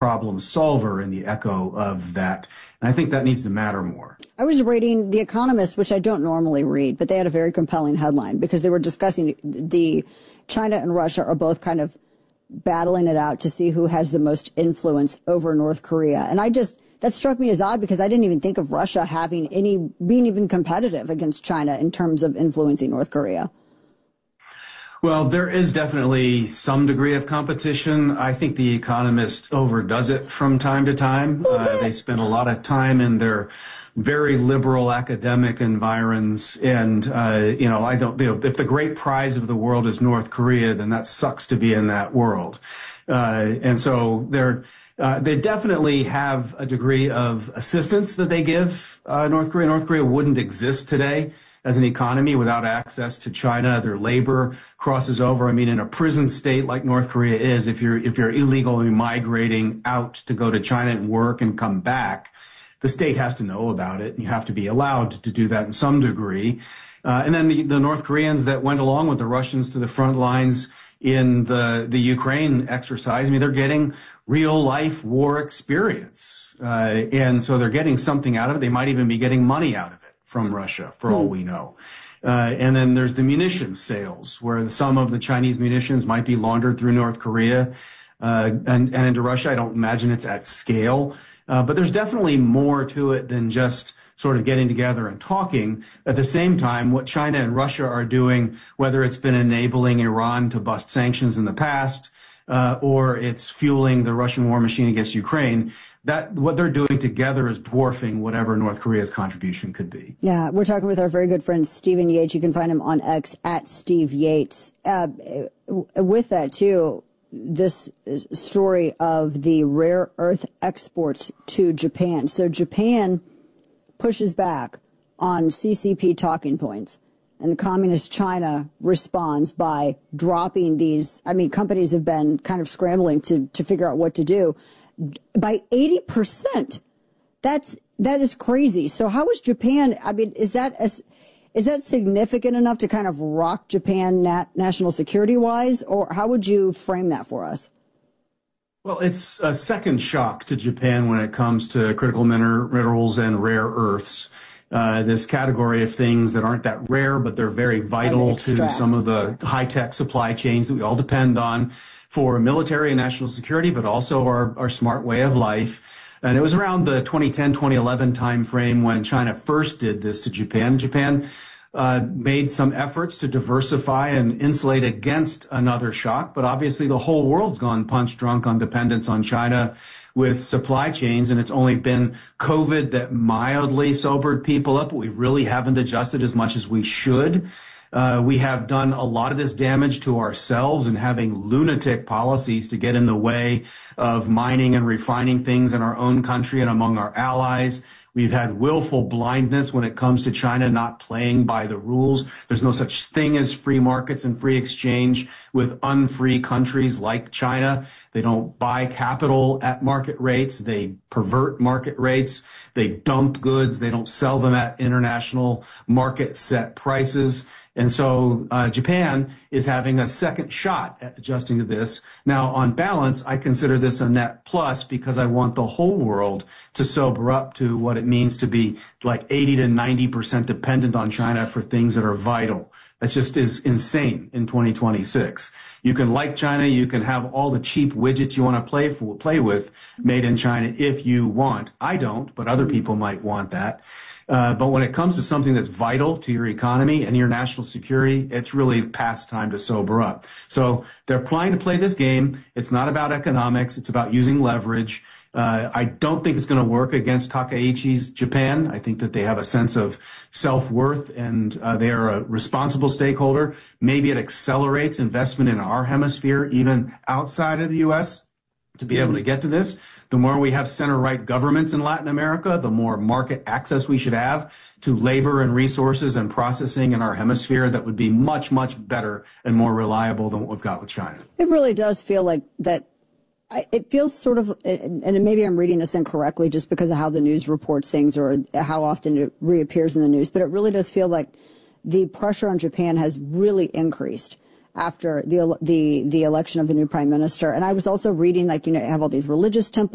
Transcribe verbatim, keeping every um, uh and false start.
problem solver in the echo of that. And I think that needs to matter more. I was reading The Economist, which I don't normally read, but they had a very compelling headline because they were discussing the China and Russia are both kind of battling it out to see who has the most influence over North Korea. And I just, that struck me as odd because I didn't even think of Russia having any, being even competitive against China in terms of influencing North Korea. Well, there is definitely some degree of competition. I think The Economist overdoes it from time to time. Uh, they spend a lot of time in their very liberal academic environs. And, uh, you know, I don't, you know, if the great prize of the world is North Korea, then that sucks to be in that world. Uh, and so they're, uh, they definitely have a degree of assistance that they give uh, North Korea. North Korea wouldn't exist today as an economy without access to China. Their labor crosses over. I mean, in a prison state like North Korea is, if you're if you're illegally migrating out to go to China and work and come back, the state has to know about it, and you have to be allowed to do that in some degree. Uh, and then the, the North Koreans that went along with the Russians to the front lines in the the Ukraine exercise, I mean, they're getting real life war experience, uh, and so they're getting something out of it. They might even be getting money out of it from Russia, for all we know. Uh, and then there's the munitions sales, where some of the Chinese munitions might be laundered through North Korea uh, and, and into Russia. I don't imagine it's at scale. Uh, but there's definitely more to it than just sort of getting together and talking. At the same time, what China and Russia are doing, whether it's been enabling Iran to bust sanctions in the past, uh, or it's fueling the Russian war machine against Ukraine, that what they're doing together is dwarfing whatever North Korea's contribution could be. Yeah, we're talking with our very good friend Stephen Yates. You can find him on X at Steve Yates. Uh, with that, too, this story of the rare earth exports to Japan. So Japan pushes back on C C P talking points, and the communist China responds by dropping these. I mean, companies have been kind of scrambling to, to figure out what to do. By eighty percent. That's, that is crazy. So how is Japan, I mean, is that, as, is that significant enough to kind of rock Japan nat, national security wise, or how would you frame that for us? Well, it's a second shock to Japan when it comes to critical minerals and rare earths. Uh, this category of things that aren't that rare, but they're very vital to some of the high-tech supply chains that we all depend on for military and national security, but also our, our smart way of life. And it was around the twenty ten, twenty eleven timeframe when China first did this to Japan. Japan uh, made some efforts to diversify and insulate against another shock, but obviously the whole world's gone punch drunk on dependence on China with supply chains, and it's only been COVID that mildly sobered people up, but we really haven't adjusted as much as we should. Uh, we have done a lot of this damage to ourselves and having lunatic policies to get in the way of mining and refining things in our own country and among our allies. We've had willful blindness when it comes to China not playing by the rules. There's no such thing as free markets and free exchange with unfree countries like China. They don't buy capital at market rates. They pervert market rates. They dump goods. They don't sell them at international market set prices. And so uh, Japan is having a second shot at adjusting to this. Now, on balance, I consider this a net plus because I want the whole world to sober up to what it means to be like eighty to ninety percent dependent on China for things that are vital. That just is insane in twenty twenty-six. You can like China, you can have all the cheap widgets you want to play for, play with made in China if you want. I don't, but other people might want that. Uh, but when it comes to something that's vital to your economy and your national security, it's really past time to sober up. So they're planning to play this game. It's not about economics. It's about using leverage. Uh, I don't think it's going to work against Takaichi's Japan. I think that they have a sense of self-worth and uh, they are a responsible stakeholder. Maybe it accelerates investment in our hemisphere, even outside of the U S, to be able to get to this. The more we have center-right governments in Latin America, the more market access we should have to labor and resources and processing in our hemisphere that would be much, much better and more reliable than what we've got with China. It really does feel like that. It feels sort of, and maybe I'm reading this incorrectly just because of how the news reports things or how often it reappears in the news, but it really does feel like the pressure on Japan has really increased after the the the election of the new prime minister. And I was also reading, like, you know, have all these religious temples